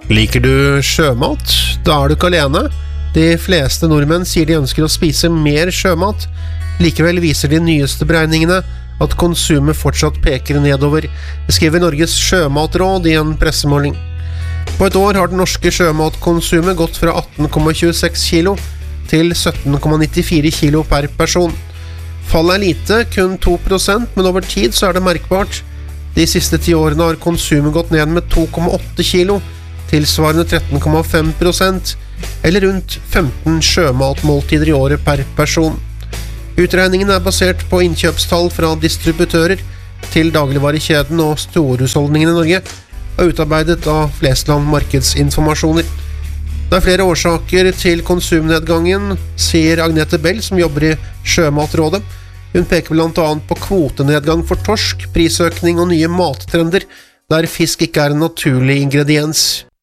Liker du sjømat? Da er du ikke alene. De fleste nordmenn sier de ønsker å spise mer sjømat. Likevel viser de nyeste beregningene at konsumet fortsatt peker nedover. Det skriver Norges sjømatråd i en pressemåling. På et år har det norske sjømatkonsumet gått fra 18,26 kilo til 17,94 kilo per person. Fallet er lite, kun 2%, men over tid så er det merkbart. De siste 10 årene har konsumet gått ned med 2,8 kilo, tilsvarende 13,5%, eller rundt 15 sjømatmåltider i året per person. Utregningen er basert på innkjøpstall fra distributører til dagligvarekjeden og storhusholdningene i Norge, og utarbeidet av Flesland markedsinformasjoner. Det er flere årsaker til konsumnedgangen, sier Agnete Bell, som jobber i Sjømatrådet. Hun peker blant annet på kvotenedgang for torsk, prisøkning og nye mattrender, der fisk ikke er en naturlig ingrediens.